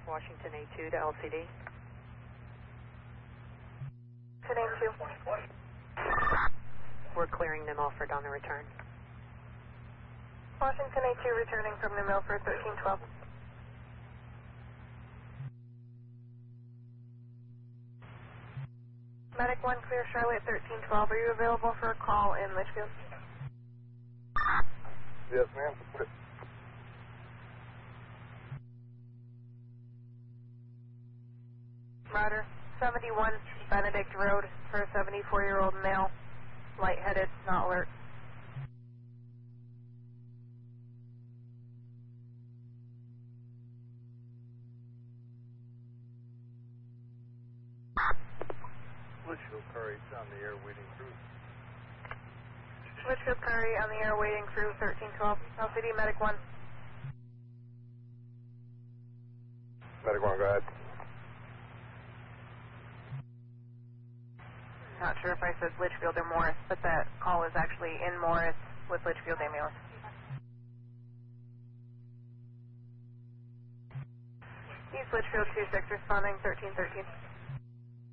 Washington A2 to LCD. To name 2. We're clearing New Milford on the return. Washington A2 returning from New Milford, 1312. Medic 1, clear Charlotte, 1312. Are you available for a call in Litchfield? Yes, ma'am. Roger. 71 Benedict Road for a 74-year-old male. Lightheaded, not alert. Litchfield Curry's on the air waiting crew. Litchfield Curry on the air waiting crew, 1312. LCD Medic 1. Medic 1, go ahead. Not sure if I said Litchfield or Morris, but that call is actually in Morris with Litchfield ambulance. East Litchfield 26 responding, 1313.